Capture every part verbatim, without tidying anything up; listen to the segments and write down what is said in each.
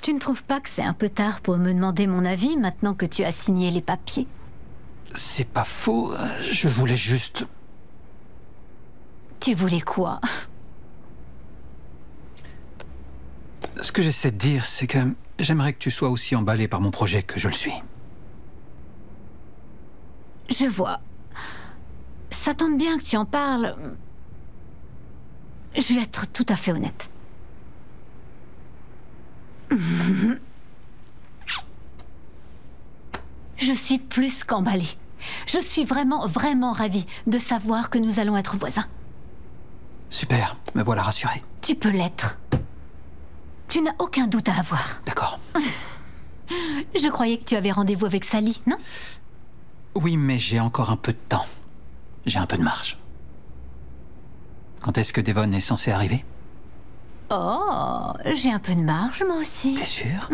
Tu ne trouves pas que c'est un peu tard pour me demander mon avis maintenant que tu as signé les papiers? C'est pas faux, je voulais juste... Tu voulais quoi? Ce que j'essaie de dire, c'est que j'aimerais que tu sois aussi emballé par mon projet que je le suis. Je vois. Ça tombe bien que tu en parles. Je vais être tout à fait honnête. Je suis plus qu'emballée. Je suis vraiment, vraiment ravie de savoir que nous allons être voisins. Super, me voilà rassuré. Tu peux l'être. Tu n'as aucun doute à avoir. D'accord. Je croyais que tu avais rendez-vous avec Sally, non? Oui, mais j'ai encore un peu de temps. J'ai un peu de marge. Quand est-ce que Devon est censé arriver? Oh, j'ai un peu de marge, moi aussi. T'es sûr?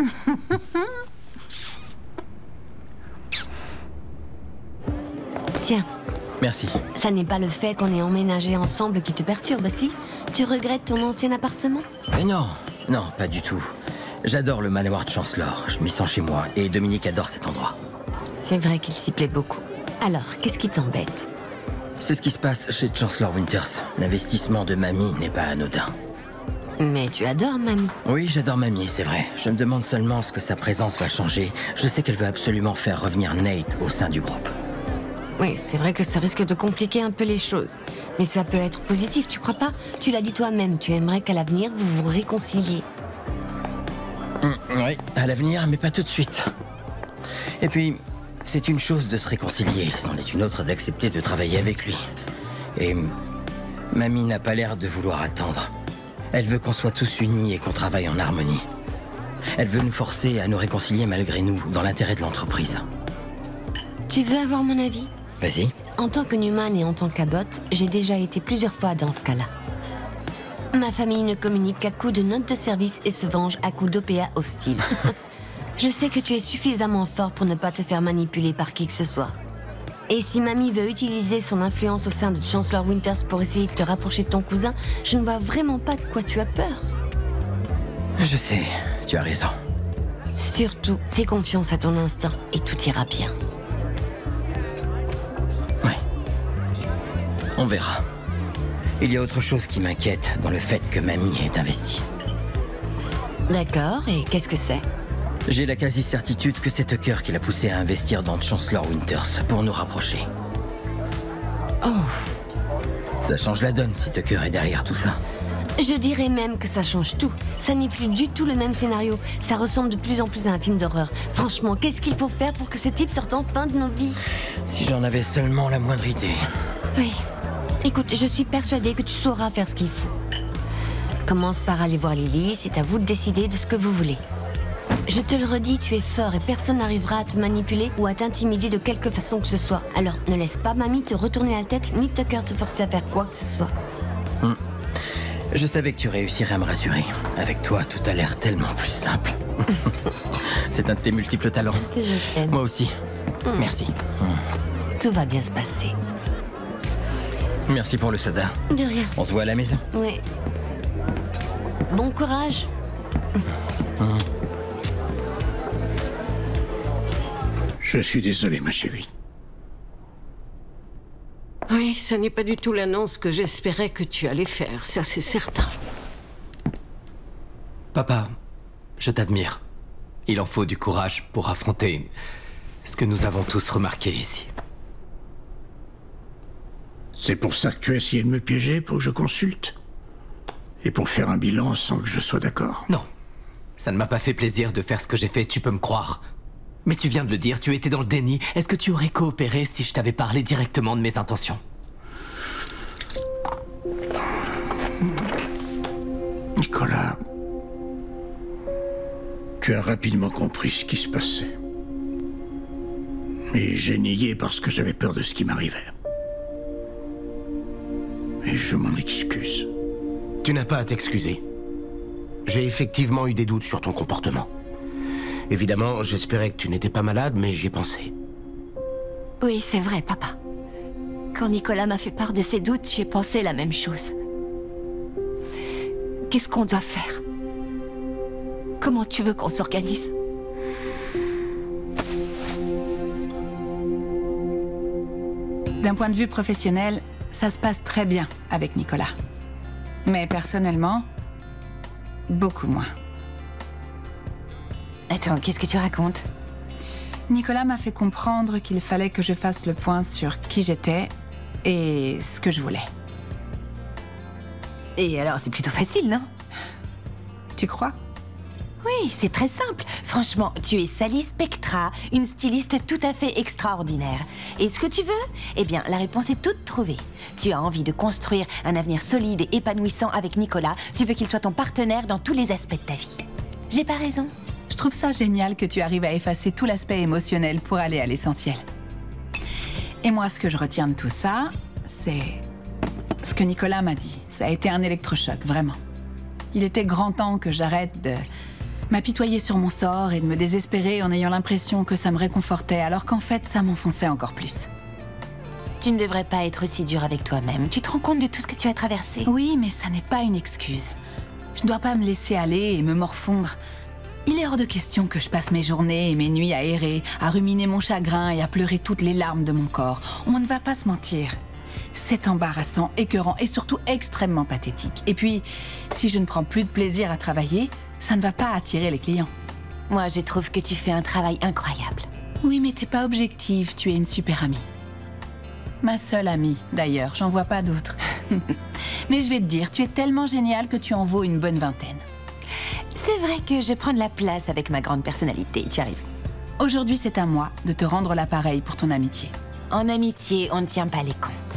Tiens. Merci. Ça n'est pas le fait qu'on ait emménagé ensemble qui te perturbe, si? Tu regrettes ton ancien appartement? Mais non, non, pas du tout. J'adore le manoir de Chancellor, je m'y sens chez moi, et Dominique adore cet endroit. C'est vrai qu'il s'y plaît beaucoup. Alors, qu'est-ce qui t'embête? C'est ce qui se passe chez Chancellor Winters. L'investissement de Mamie n'est pas anodin. Mais tu adores Mamie. Oui, j'adore Mamie, c'est vrai. Je me demande seulement ce que sa présence va changer. Je sais qu'elle veut absolument faire revenir Nate au sein du groupe. Oui, c'est vrai que ça risque de compliquer un peu les choses. Mais ça peut être positif, tu crois pas? Tu l'as dit toi-même, tu aimerais qu'à l'avenir, vous vous réconciliez. Mmh, oui, à l'avenir, mais pas tout de suite. Et puis, c'est une chose de se réconcilier, c'en est une autre d'accepter de travailler avec lui. Et Mamie n'a pas l'air de vouloir attendre. Elle veut qu'on soit tous unis et qu'on travaille en harmonie. Elle veut nous forcer à nous réconcilier malgré nous, dans l'intérêt de l'entreprise. Tu veux avoir mon avis? Vas-y. En tant que Newman et en tant qu'Abbott, j'ai déjà été plusieurs fois dans ce cas-là. Ma famille ne communique qu'à coups de notes de service et se venge à coups d'O P A hostile. Je sais que tu es suffisamment fort pour ne pas te faire manipuler par qui que ce soit. Et si Mamie veut utiliser son influence au sein de Chancellor Winters pour essayer de te rapprocher de ton cousin, je ne vois vraiment pas de quoi tu as peur. Je sais, tu as raison. Surtout, fais confiance à ton instinct et tout ira bien. Oui. On verra. Il y a autre chose qui m'inquiète dans le fait que Mamie est investie. D'accord, et qu'est-ce que c'est? J'ai la quasi-certitude que c'est Tucker qui l'a poussé à investir dans Chancellor Winters pour nous rapprocher. Oh. Ça change la donne si Tucker est derrière tout ça. Je dirais même que ça change tout. Ça n'est plus du tout le même scénario. Ça ressemble de plus en plus à un film d'horreur. Franchement, qu'est-ce qu'il faut faire pour que ce type sorte enfin de nos vies? Si j'en avais seulement la moindre idée. Oui. Écoute, je suis persuadée que tu sauras faire ce qu'il faut. Commence par aller voir Lily, c'est à vous de décider de ce que vous voulez. Je te le redis, tu es fort et personne n'arrivera à te manipuler ou à t'intimider de quelque façon que ce soit. Alors, ne laisse pas Mamie te retourner la tête, ni Tucker te forcer à faire quoi que ce soit. Hmm. Je savais que tu réussirais à me rassurer. Avec toi, tout a l'air tellement plus simple. C'est un de tes multiples talents. Je t'aime. Moi aussi. Mm. Merci. Mm. Tout va bien se passer. Merci pour le soda. De rien. On se voit à la maison. Oui. Bon courage. Mm. Je suis désolé, ma chérie. Oui, ce n'est pas du tout l'annonce que j'espérais que tu allais faire, ça c'est certain. Papa, je t'admire. Il en faut du courage pour affronter ce que nous avons tous remarqué ici. C'est pour ça que tu as essayé de me piéger pour que je consulte? Et pour faire un bilan sans que je sois d'accord? Non. Ça ne m'a pas fait plaisir de faire ce que j'ai fait, tu peux me croire. Mais tu viens de le dire, tu étais dans le déni. Est-ce que tu aurais coopéré si je t'avais parlé directement de mes intentions? Nicolas, tu as rapidement compris ce qui se passait. Et j'ai nié parce que j'avais peur de ce qui m'arrivait. Et je m'en excuse. Tu n'as pas à t'excuser. J'ai effectivement eu des doutes sur ton comportement. Évidemment, j'espérais que tu n'étais pas malade, mais j'y ai pensé. Oui, c'est vrai, papa. Quand Nicolas m'a fait part de ses doutes, j'ai pensé la même chose. Qu'est-ce qu'on doit faire? Comment tu veux qu'on s'organise? D'un point de vue professionnel, ça se passe très bien avec Nicolas. Mais personnellement, beaucoup moins. Attends, qu'est-ce que tu racontes? Nicolas m'a fait comprendre qu'il fallait que je fasse le point sur qui j'étais et ce que je voulais. Et alors, c'est plutôt facile, non? Tu crois? Oui, c'est très simple. Franchement, tu es Sally Spectra, une styliste tout à fait extraordinaire. Et ce que tu veux? Eh bien, la réponse est toute trouvée. Tu as envie de construire un avenir solide et épanouissant avec Nicolas. Tu veux qu'il soit ton partenaire dans tous les aspects de ta vie. J'ai pas raison? Je trouve ça génial que tu arrives à effacer tout l'aspect émotionnel pour aller à l'essentiel. Et moi, ce que je retiens de tout ça, c'est ce que Nicolas m'a dit. Ça a été un électrochoc, vraiment. Il était grand temps que j'arrête de m'apitoyer sur mon sort et de me désespérer en ayant l'impression que ça me réconfortait, alors qu'en fait, ça m'enfonçait encore plus. Tu ne devrais pas être aussi dur avec toi-même. Tu te rends compte de tout ce que tu as traversé? Oui, mais ça n'est pas une excuse. Je ne dois pas me laisser aller et me morfondre. Il est hors de question que je passe mes journées et mes nuits à errer, à ruminer mon chagrin et à pleurer toutes les larmes de mon corps. On ne va pas se mentir. C'est embarrassant, écœurant et surtout extrêmement pathétique. Et puis, si je ne prends plus de plaisir à travailler, ça ne va pas attirer les clients. Moi, je trouve que tu fais un travail incroyable. Oui, mais t'es pas objective, tu es une super amie. Ma seule amie, d'ailleurs, j'en vois pas d'autres. Mais je vais te dire, tu es tellement géniale que tu en vaux une bonne vingtaine. C'est vrai que je prends de la place avec ma grande personnalité, tu as raison. Aujourd'hui, c'est à moi de te rendre l'appareil pour ton amitié. En amitié, on ne tient pas les cons.